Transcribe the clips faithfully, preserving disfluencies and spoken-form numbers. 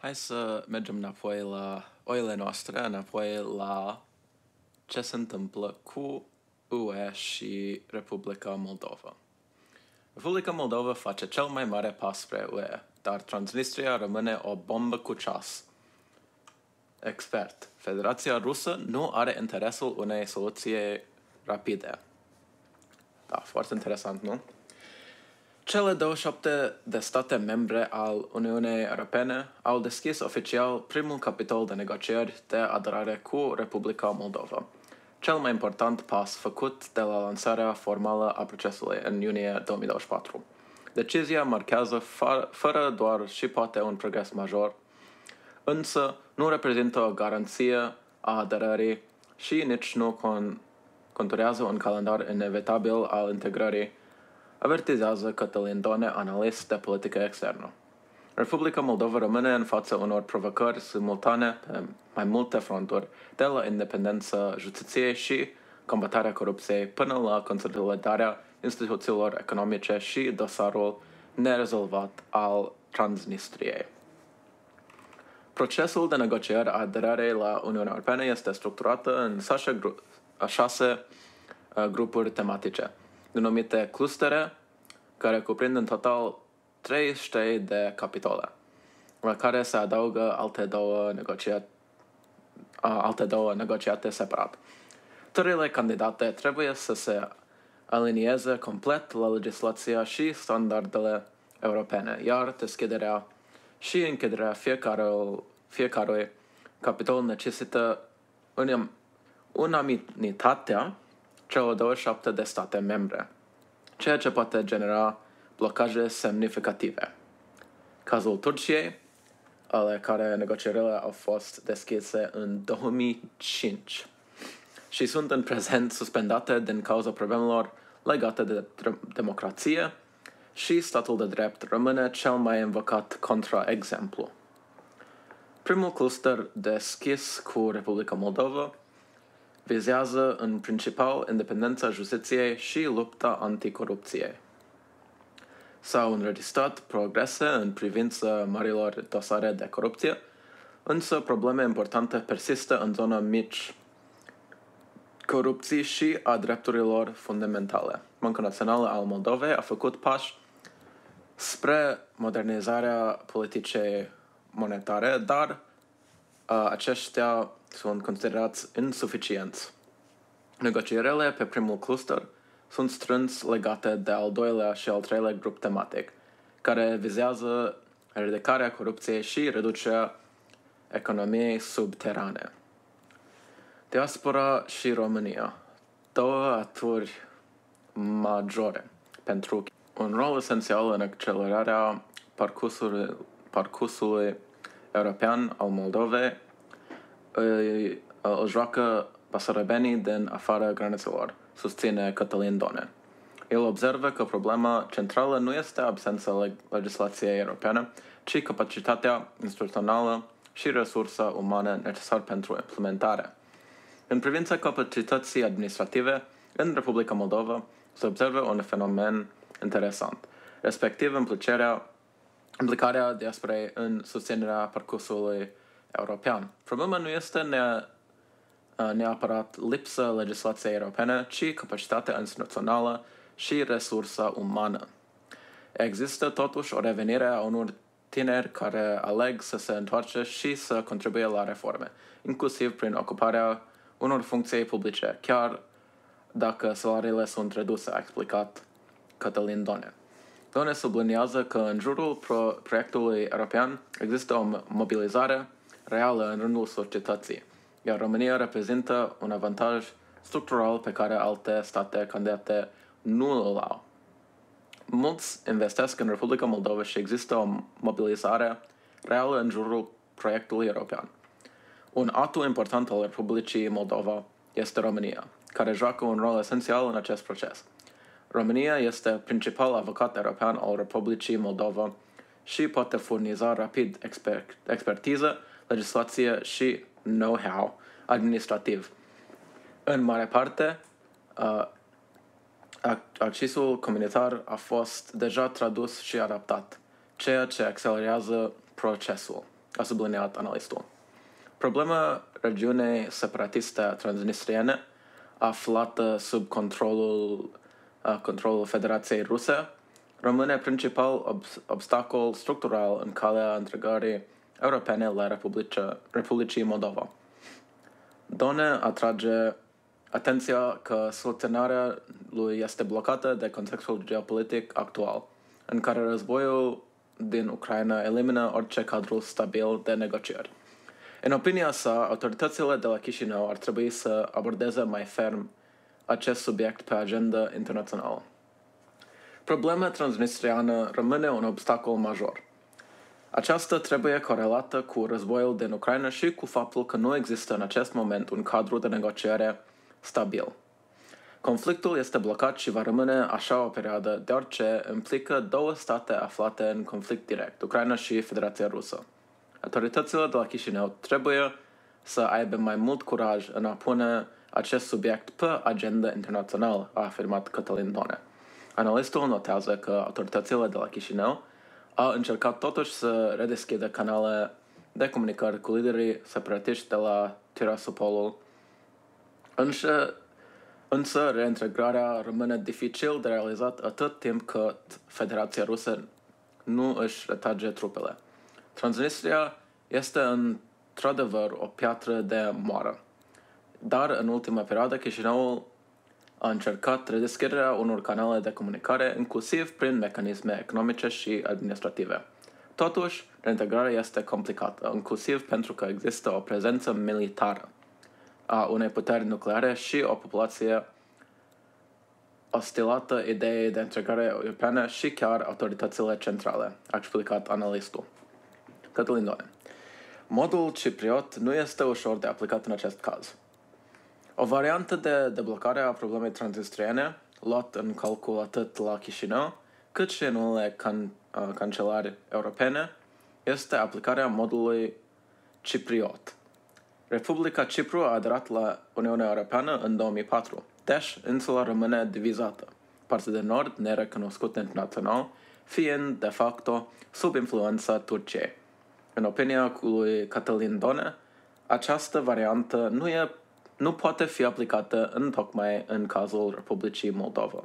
Hai să mergem înapoi la oile noastre, înapoi la ce se întâmplă cu U E și Republica Moldova. Republica Moldova face cel mai mare pas spre U E, dar Transnistria rămâne o bombă cu ceas. Expert. Federația Rusă nu are interesul unei soluții rapide. Da, foarte interesant, nu? Cele douăzeci și șapte de state membre al Uniunii Europene au deschis oficial primul capitol de negocieri de aderare cu Republica Moldova, cel mai important pas făcut de la lansarea formală a procesului în iunie două mii douăzeci și patru. Decizia marchează fără doar și poate un progres major, însă nu reprezintă o garanție a aderării și nici nu con- conturează un calendar inevitabil al integrării, avertizează Cătălin Done, analist de politică externă. Republica Moldova rămâne în fața unor provocări simultane pe mai multe fronturi, de la independența justiției și combaterea corupției până la consolidarea instituțiilor economice și dosarul nerezolvat al Transnistriei. Procesul de negociere a aderării la Uniunea Europeană este structurat în șase, gru- șase uh, grupuri tematice, denumite clustere, care cuprind în total treizeci și trei de capitole, la care se adaugă alte două, negocia- alte două negociate separat. Țările candidate trebuie să se alinieze complet la legislația și standardele europene, iar deschiderea și închiderea fiecare, fiecărui capitol necesită unanimitatea celor douăzeci și șapte de state membre, ceea ce poate genera blocaje semnificative. Cazul Turciei, ale care negocierile au fost deschise în două mii cinci și sunt în prezent suspendate din cauza problemelor legate de democrație și statul de drept, rămâne cel mai invocat contraexemplu. Primul cluster deschis cu Republica Moldova vizează în principal independența justiției și lupta anticorupției. S-au înregistrat progrese în privința marilor dosare de corupție, însă probleme importante persistă în zona mici corupții și a drepturilor fundamentale. Banca Națională al Moldovei a făcut pași spre modernizarea politicii monetare, dar uh, aceștia sunt considerați insuficienți. Negocierile pe primul cluster sunt strâns legate de al doilea și al treilea grup tematic, care vizează ridicarea corupției și reducerea economiei subterane. Diaspora și România, două aturi majore pentru un rol esențial în accelerarea parcursului, parcursului european al Moldovei îi, îl joacă basarabenii din afara granițelor, susține Cătălin Done. El observă că problema centrală nu este absența leg- legislației europene, ci capacitatea instituțională și resursa umană necesară pentru implementare. În privința capacității administrative, în Republica Moldova se observă un fenomen interesant, respectiv implicarea, implicarea diasporei în susținerea parcursului european. Problema nu este ne- neapărat lipsa legislației europene, ci capacitatea instituțională și resursa umană. Există totuși o revenire a unor tineri care aleg să se întoarce și să contribuie la reforme, inclusiv prin ocuparea unor funcții publice, chiar dacă salariile sunt reduse, a explicat Cătălin Done. Done subliniază că în jurul pro- proiectului european există o mobilizare reală în rândul societății, iar România reprezintă un avantaj structural pe care alte state candidate nu îl au. Mulți investesc în Republica Moldova și există o mobilizare reală în jurul proiectului european. Un atu important al Republicii Moldova este România, care joacă un rol esențial în acest proces. România este principal avocat european al Republicii Moldova și poate furniza rapid exper- expertiză, legislație și know-how administrativ. În mare parte, uh, accesul comunitar a fost deja tradus și adaptat, ceea ce accelerează procesul. a subliniat analistul. Problema regiunii separatiste transnistriene, aflată sub controlul, uh, controlul Federației Ruse, rămâne principal ob- obstacol structural în calea integrării europene la Republica, Republicii Moldova. Done atrage atenția că soluționarea lui este blocată de contextul geopolitic actual, în care războiul din Ucraina elimină orice cadru stabil de negocieri. În opinia sa, autoritățile de la Chișinău ar trebui să abordeze mai ferm acest subiect pe agenda internațională. Problema transnistriană rămâne un obstacol major. Aceasta trebuie corelată cu războiul din Ucraina și cu faptul că nu există în acest moment un cadru de negociere stabil. Conflictul este blocat și va rămâne așa o perioadă, deoarece implică două state aflate în conflict direct, Ucraina și Federația Rusă. Autoritățile de la Chișinău trebuie să aibă mai mult curaj în a pune acest subiect pe agenda internațională, a afirmat Cătălin Done. Analistul notează că autoritățile de la Chișinău au încercat totuși să redeschidă canale de comunicare cu liderii separatiști de la Tiraspolul, însă, însă reintegrarea rămâne dificil de realizat atât timp cât Federația Rusă nu își retrage trupele. Transnistria este într-adevăr o piatră de moară, dar în ultima perioadă Chișinăul a încercat redeschiderea unor canale de comunicare, inclusiv prin mecanisme economice și administrative. Totuși, reintegrarea este complicată, inclusiv pentru că există o prezență militară a unei puteri nucleare și o populație ostilată ideii de integrare europeană și chiar autoritățile centrale, a explicat analistul. Cătălin Done. Modul cipriot nu este ușor de aplicat în acest caz. O variantă de deblocare a problemei transnistriene, luat în calcul atât la Chișinău, cât și în unele can- uh, cancelari europene, este aplicarea modului cipriot. Republica Cipru a aderat la Uniunea Europeană în două mii patru, deci insula rămâne divizată, partea de nord nerecunoscută internațional, fiind de facto sub influența Turciei. În opinia lui Cătălin Done, această variantă nu, e, nu poate fi aplicată întocmai în cazul Republicii Moldova.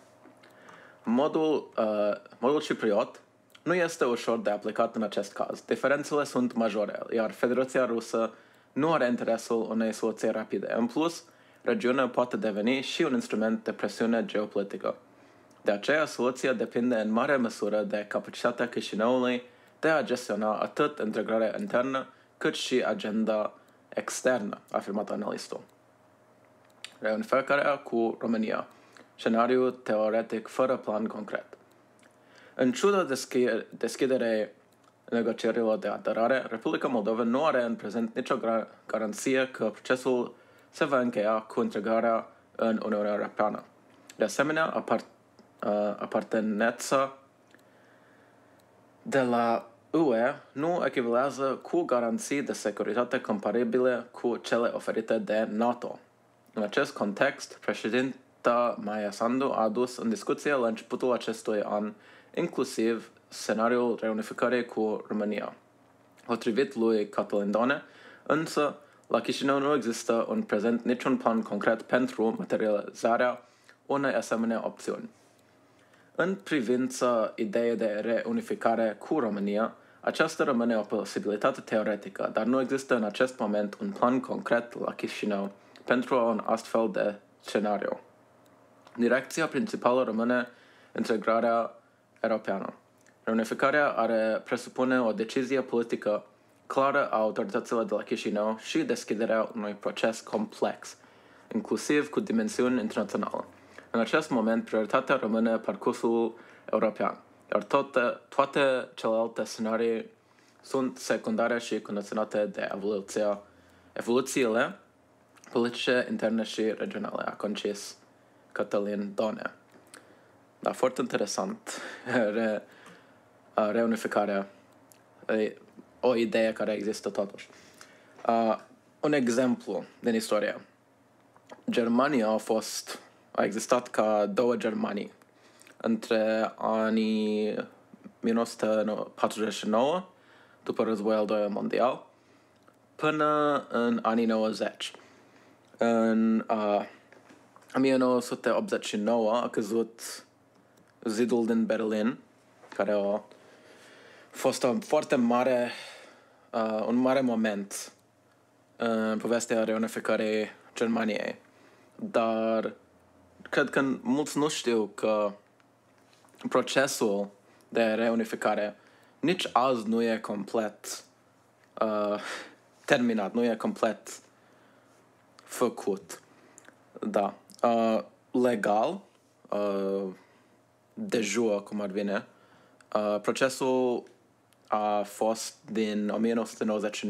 Modul, uh, modul cipriot nu este ușor de aplicat în acest caz. Diferențele sunt majore, iar Federația Rusă nu are interesul unei soluții rapide. În plus, regiunea poate deveni și un instrument de presiune geopolitică. De aceea, soluția depinde în mare măsură de capacitatea Chișinăului de a gestiona atât integrarea internă, cât și agenda externă, a afirmat analistul. Reunificarea cu România. Scenariu teoretic fără plan concret. În ciuda deschi- deschiderei negocierilor de aderare, Republica Moldova nu are în prezent nicio gar- garanție că procesul se va încheia cu integrarea în Uniunea Europeană. De asemenea, apart- uh, apartenența de la U E nu echivalează cu garanții de securitate comparabile cu cele oferite de NATO. În acest context, președinta Maia Sandu a adus în discuție la începutul acestui an inclusiv scenariul reunificării cu România. Potrivit lui Cătălin Done, însă, la Chișinău nu există în prezent niciun plan concret pentru materializarea unei asemenea opțiuni. În privința ideii de reunificare cu România, aceasta rămâne o posibilitate teoretică, dar nu există în acest moment un plan concret la Chișinău pentru un astfel de scenariu. Direcția principală rămâne integrarea europeană. Reunificarea are presupune o decizie politică clară a autorităților de la Chișinău și deschiderea unui proces complex, inclusiv cu dimensiuni internaționale. În acest moment, prioritatea rămâne parcursul european, iar toate, toate celelalte scenarii sunt secundare și condiționate de evoluția, evoluțiile politice interne și regionale, a concis Cătălin Done. Da, foarte interesant. Re, reunificarea. E o idee care există totuși. Uh, un exemplu din istorie. Germania a fost, a existat ca două Germanii între anii o mie nouă sute patruzeci și nouă după războiul al doilea mondial, până în anii nouăzeci. În uh, o mie nouă sute optzeci și nouă a căzut zidul din Berlin, care a fost un foarte mare, uh, un mare moment în povestea reunificării Germaniei. Dar cred că mulți nu știu că procesul de reunificare nici azi nu e complet uh, terminat, nu e complet făcut. Da. Uh, legal, uh, de jure, cum ar vine, uh, procesul a fost din o mie nouă sute nouăzeci,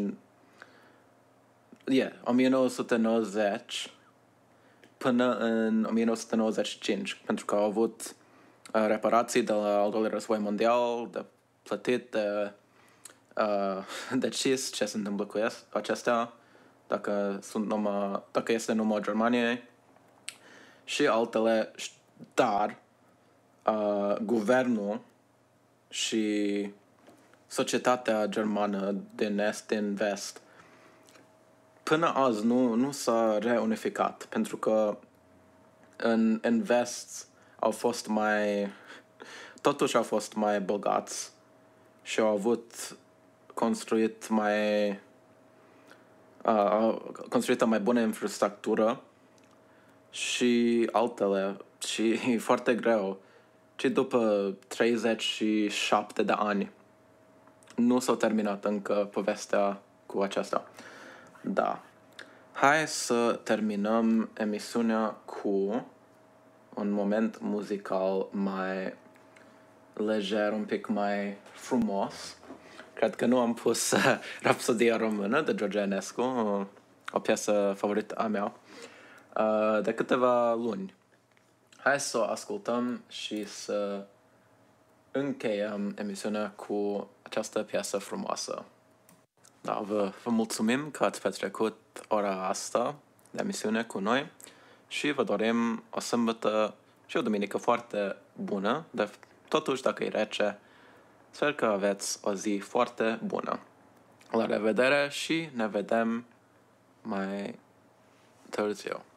yeah, o mie nouă sute nouăzeci până în o mie nouă sute nouăzeci și cinci, pentru că au avut uh, reparații de la al doilea război mondial, de plătit, de uh, decis ce se întâmplă cu acestea, dacă, sunt numai, dacă este numai Germaniei și altele, dar uh, guvernul și societatea germană din est, din vest, până azi nu, nu s-a reunificat, pentru că în, în vest au fost mai, totuși au fost mai bogați și au avut construit mai, uh, au construit o mai bună infrastructură și altele, și e foarte greu. Și după treizeci și șapte de ani nu s-a terminat încă povestea cu aceasta. Da. Hai să terminăm emisiunea cu un moment muzical mai lejer, un pic mai frumos. Cred că nu am pus uh, Rapsodia Română de George Enescu, o, o piesă favorită a mea, uh, de câteva luni. Hai să o ascultăm și să încheiem emisiunea cu această piesă frumoasă. Da, vă, vă mulțumim că ați petrecut ora asta de emisiune cu noi și vă dorim o sâmbătă și o duminică foarte bună, dar totuși, dacă e rece, sper că aveți o zi foarte bună. La revedere și ne vedem mai târziu.